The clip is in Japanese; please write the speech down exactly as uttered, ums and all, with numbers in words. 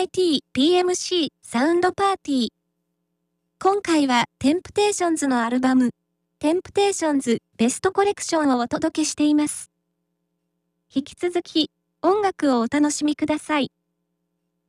イティーピーエムシー サウンドパーティー。今回はテンプテーションズのアルバム、テンプテーションズベストコレクションをお届けしています。引き続き音楽をお楽しみください。